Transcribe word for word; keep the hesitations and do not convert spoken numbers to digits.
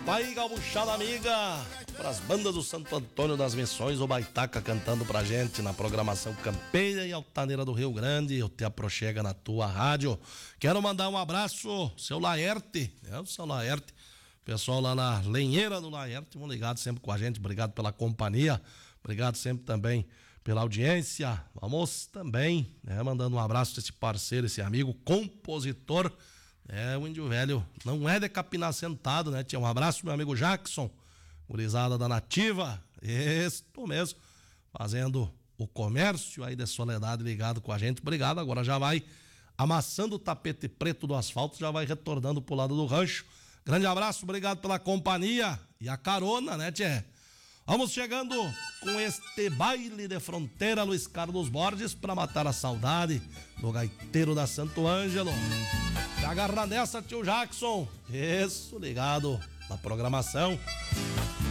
Tá aí, gauchada amiga, para as bandas do Santo Antônio das Missões, o Baitaca cantando pra gente na programação campeira e altaneira do Rio Grande. Eu te aproxega na tua rádio. Quero mandar um abraço, seu Laerte, né? O seu Laerte, pessoal lá na lenheira do Laerte, vão ligados sempre com a gente. Obrigado pela companhia, obrigado sempre também pela audiência. Vamos também, né, mandando um abraço para esse parceiro, esse amigo, compositor. É, o Índio Velho não é de capinar sentado, né? Tinha um abraço pro meu amigo Jackson, gurizada da Nativa, isso mesmo, fazendo o comércio aí de Soledade ligado com a gente. Obrigado, agora já vai amassando o tapete preto do asfalto, já vai retornando pro lado do rancho. Grande abraço, obrigado pela companhia e a carona, né, tchê? Vamos chegando com este baile de fronteira, Luiz Carlos Borges, para matar a saudade do gaiteiro da Santo Ângelo. Se agarra nessa, tio Jackson. Isso, ligado na programação.